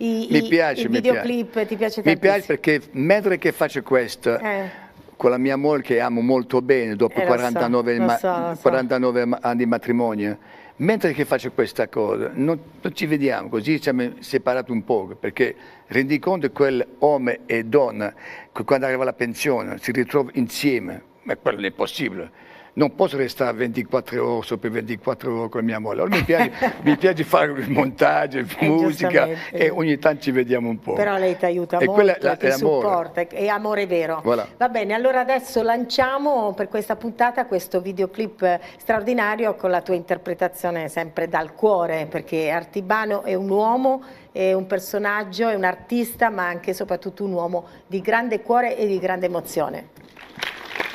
il videoclip, ti piace tantissimo? Mi piace perché mentre che faccio questo, con la mia moglie che amo molto bene, dopo 49 anni di matrimonio, mentre che faccio questa cosa, non ci vediamo, così siamo separati un po', perché rendi conto che quell'uomo e donna, che quando arriva alla pensione, si ritrovano insieme, ma quello non è possibile. Non posso restare 24 ore sopra 24 ore con mia moglie. Allora mi piace fare il montaggio, musica e ogni tanto ci vediamo un po'. Però lei ti aiuta molto, ti supporta, è amore vero. Voilà. Va bene, allora adesso lanciamo per questa puntata questo videoclip straordinario con la tua interpretazione sempre dal cuore, perché Artibano è un uomo, è un personaggio, è un artista, ma anche e soprattutto un uomo di grande cuore e di grande emozione.